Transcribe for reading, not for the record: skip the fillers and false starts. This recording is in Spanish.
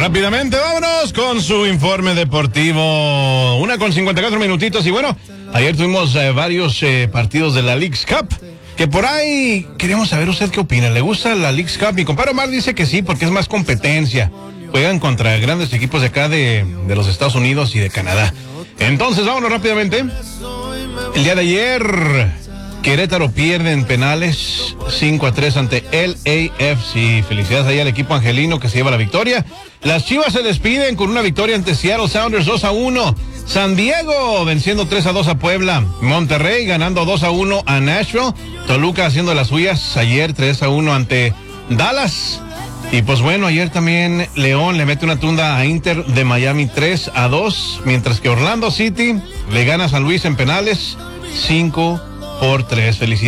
Rápidamente, vámonos con su informe deportivo. 1:54 minutitos. Y bueno, ayer tuvimos varios partidos de la Leagues Cup. Que por ahí queremos saber usted qué opina. ¿Le gusta la Leagues Cup? Mi compadre Omar dice que sí, porque es más competencia. Juegan contra grandes equipos de acá de los Estados Unidos y de Canadá. Entonces, vámonos rápidamente. El día de ayer, Querétaro pierde en penales 5-3 ante el LAFC. Felicidades ahí al equipo angelino que se lleva la victoria. Las Chivas se despiden con una victoria ante Seattle Sounders 2-1. San Diego venciendo 3-2 a Puebla. Monterrey ganando 2-1 a Nashville. Toluca haciendo las suyas ayer 3-1 ante Dallas. Y pues bueno, ayer también León le mete una tunda a Inter de Miami 3-2. Mientras que Orlando City le gana a San Luis en penales 5-3. Felicidades.